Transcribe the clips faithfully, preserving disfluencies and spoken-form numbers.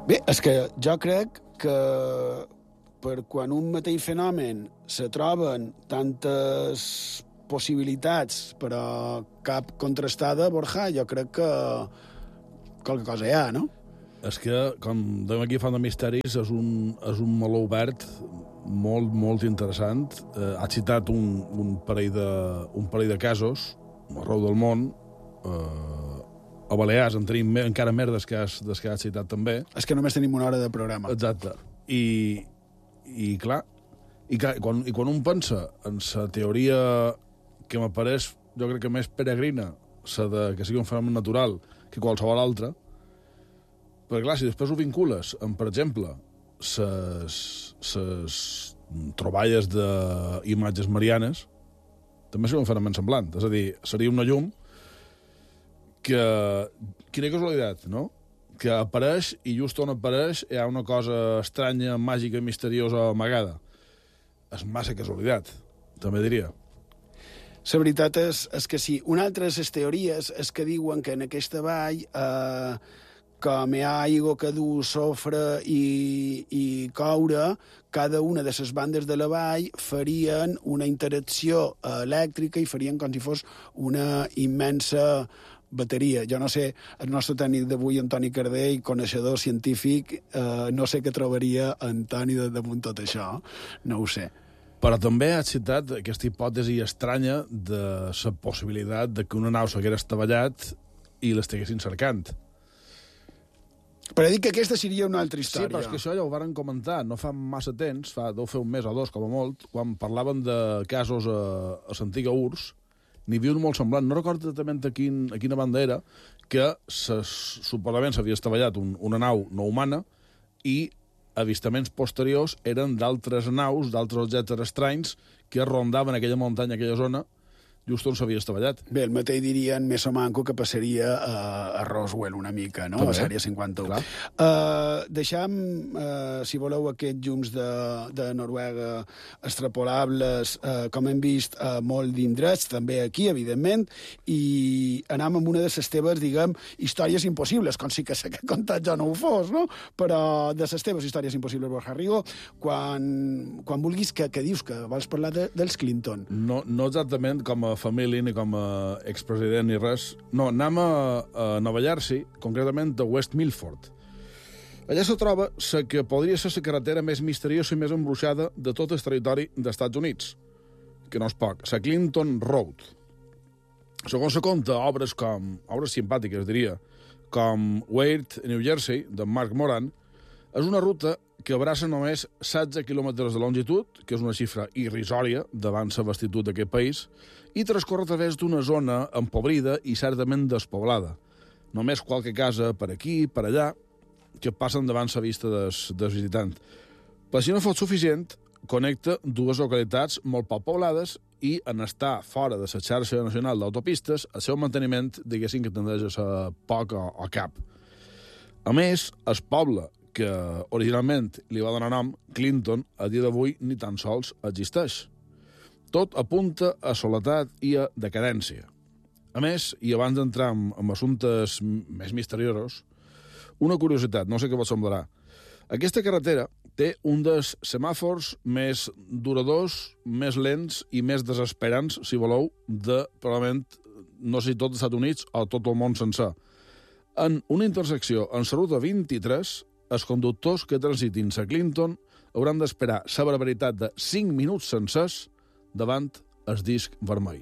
Bé, és que jo crec que per quan un mateix fenomen se troben tantes possibilitats però cap contrastada, Borja, jo crec que qualque cosa hi ha, no? És que, com dèiem aquí fan de misteris, és un, és un meló obert molt, molt interessant. Eh, ha citat un, un, parell de, un parell de casos arreu del món. Eh, a Balears en tenim me, encara més des que, has, des que has citat també. És que només tenim una hora de programa. Exacte. I, i clar, i, clar, i, quan, i quan un pensa en la teoria que m'apareix, jo crec que més peregrina, la de que sigui un fenomen natural que qualsevol altre, perquè, clar, si després ho vincules amb, per exemple, les troballes d'imatges marianes, també seria un fenomen semblant. És a dir, seria una llum que... Quina casualitat, no? Que apareix i just on apareix hi ha una cosa estranya, màgica, misteriosa, amagada. És massa casualitat, també diria. La veritat és, és que sí. Una altra de les teories és que diuen que en aquesta vall, eh, com hi ha aigua que du sofre i, i coure, cada una de les bandes de la vall farien una interacció elèctrica i farien com si fos una immensa bateria. Jo no sé, el nostre tècnic d'avui, Antoni Cardell, coneixedor científic, eh, no sé què trobaria Antoni damunt tot això. No ho sé. Però també ha citat aquesta hipòtesi estranya de la possibilitat de que una nau s'hagués estavellat i l'estiguessin cercant. Però dic que aquesta seria una altra història. Sí, però és que això ja ho varen comentar no fa massa temps, fa deu fer un mes o dos, com a molt, quan parlaven de casos a, a l'antiga U R S S, n'hi havia un molt semblant. No recordo exactament a, quin, a quina banda era, que ses, suposadament s'havia estavellat un, una nau no humana i avistaments posteriors eren d'altres naus, d'altres objectes estranys que rondaven aquella muntanya, aquella zona, just on s'havia estavellat. Bé, el mateix dirien més o manco que passaria a, a Roswell una mica, no? També. A l'àrea cinquanta-u. Uh, deixam, uh, si voleu, aquests llums de, de Noruega extrapolables, uh, com hem vist, uh, molt d'indrets, també aquí, evidentment, i anam amb una de les teves, diguem, històries impossibles, com si que s'ha contat jo no ho fos, no? Però de les teves històries impossibles, Borja Rigo, quan, quan vulguis que, que dius que vols parlar de, dels Clinton. No, no exactament com a família ni com a expresident ni res. No, anem a, a Nova Jersey, concretament a West Milford. Allà se troba la que podria ser la carretera més misteriosa i més embruixada de tot el territori dels Estats Units, que no és poc, la Clinton Road. Segons se compta, obres com obres simpàtiques, diria, com Weird, New Jersey, de Mark Moran, és una ruta que abraça només setze quilòmetres de longitud, que és una xifra irrisòria davant la vastitud d'aquest país, i transcorre a través d'una zona empobrida i certament despoblada. Només qualque casa per aquí, per allà, que passen davant la vista des, des visitant. Per si no fos suficient, connecta dues localitats molt poc poblades i en estar fora de la xarxa nacional d'autopistes, el seu manteniment, diguéssim, que tendeix a ser poc o, o cap. A més, el poble que originalment li va donar nom, Clinton, a dia d'avui ni tan sols existeix. Tot apunta a soledat i a decadència. A més, i abans d'entrar en, en assumptes més misteriosos, una curiositat, no sé què vos semblarà. Aquesta carretera té un dels semàfors més duradors, més lents i més desesperants, si voleu, de, probablement, no sé si tot els Estats Units o tot el món sencer. En una intersecció en la ruta vint-i-tres, els conductors que transitin a Clinton hauran d'esperar la barbaritat de cinc minuts sencers davant el disc vermell.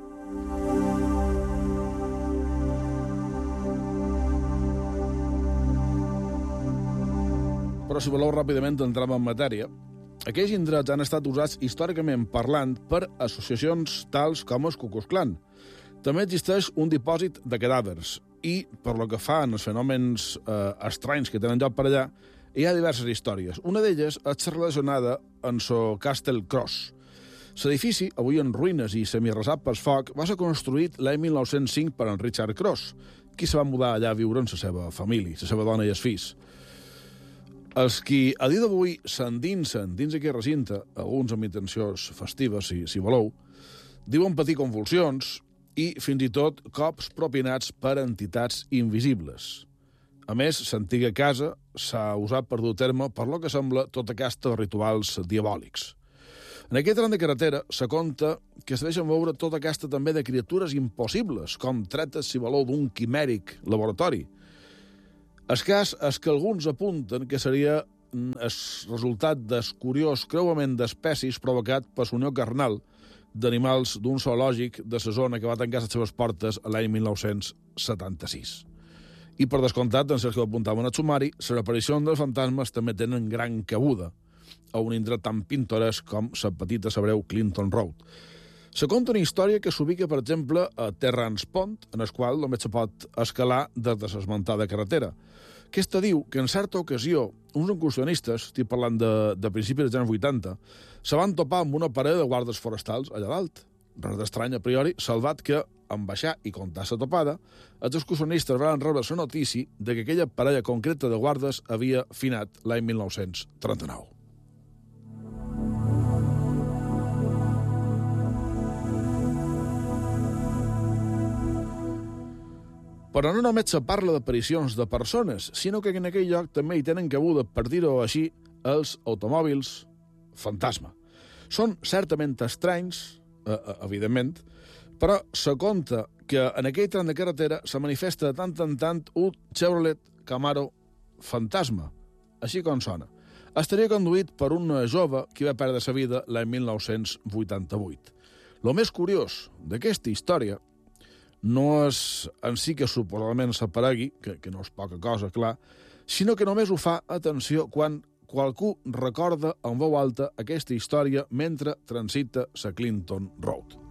Però si voleu ràpidament entrar en matèria, aquells indrets han estat usats històricament parlant per associacions tals com el Ku Klux Klan. També existeix un dipòsit de cadàvers i, per lo que fa en els fenòmens eh, estranys que tenen lloc per allà, hi ha diverses històries. Una d'elles és relacionada amb el Castle Cross. L'edifici, avui en ruïnes i semirresat pel foc, va ser construït l'any mil nou-cents cinc per en Richard Cross, qui se va mudar allà a viure amb la seva família, la seva dona i els fills. Els qui a dia d'avui s'endinsen dins aquest recinte, alguns amb intencions festives, si, si voleu, diuen patir convulsions i fins i tot cops propinats per entitats invisibles. A més, l'antiga casa s'ha usat per dur a terme per lo que sembla tota aquesta rituals diabòlics. En aquest tram de carretera se conta que es deixen veure tota aquesta també de criatures impossibles, com tretes si valor d'un quimèric laboratori. El cas és que alguns apunten que seria el resultat del curiós creuament d'espècies provocat per l'unió carnal d'animals d'un zoològic de la zona que va tancar les seves portes l'any mil nou-cents setanta-sis. I per descomptat, en Sergio apuntava en el sumari, les aparicions dels fantasmes també tenen gran cabuda a un indret tan pintoresc com la petita sabreu Clinton Road. Se conta una història que s'ubica, per exemple, a Terrance Pond, en el qual només se pot escalar des de l'esmentada carretera. Aquesta diu que en certa ocasió uns incursionistes, estic parlant de, de principis dels anys vuitanta, se van topar amb una parella de guardes forestals allà dalt. Res d'estrany a priori, salvat que, en baixar i comptar la topada, els excursionistes van rebre la notícia de que aquella parella concreta de guardes havia finat l'any mil nou-cents trenta-nou. Però no només se parla d'aparicions de persones, sinó que en aquell lloc també hi tenen cabuda, per dir-ho així, els automòbils fantasma. Són certament estranys, eh, evidentment, però se conta que en aquell tram de carretera se manifesta de tant en tant un Chevrolet Camaro fantasma, així com sona. Estaria conduït per un jove que va perdre la vida l'any mil nou-cents vuitanta-vuit. Lo més curiós d'aquesta història no és en si que suposadament s'aparegui, que, que no és poca cosa, clar, sinó que només ho fa, atenció, quan qualcú recorda en veu alta aquesta història mentre transita la Clinton Road.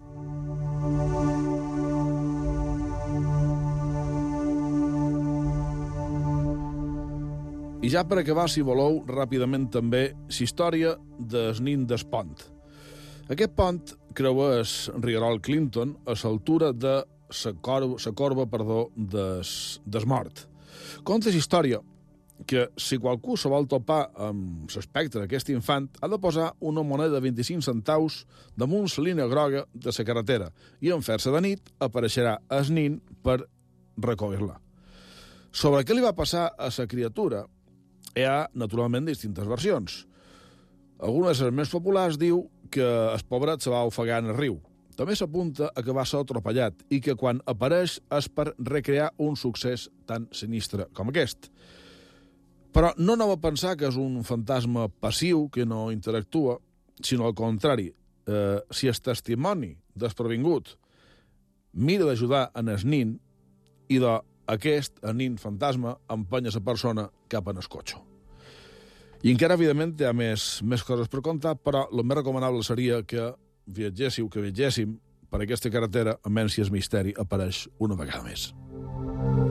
I ja per acabar, si voleu, ràpidament també la història del nin del pont. Aquest pont creua el rierol Clinton a l'altura de la corba, la corba perdó, des, des mort. Conta la història que si qualcú se vol topar amb l'aspecte d'aquest infant ha de posar una moneda de vint-i-cinc centaus damunt la línia groga de la carretera i en fer-se de nit apareixerà el nin per recollir-la. Sobre què li va passar a la criatura hi ha, naturalment, distintes versions. Algunes de les més populars diu que el pobret se va ofegar en el riu. També s'apunta a que va ser atropellat i que quan apareix és per recrear un succés tan sinistre com aquest. Però no anava a pensar que és un fantasma passiu que no interactua, sinó al contrari. Eh, si el testimoni desprevingut mira d'ajudar en el nin i d'aquest, el nin fantasma, empenya la persona cap en el cotxe. I encara, evidentment, hi ha més, més coses per contar, però el més recomanable seria que viatgéssiu, que viatgéssim per aquesta carretera, almenys si el misteri apareix una vegada més.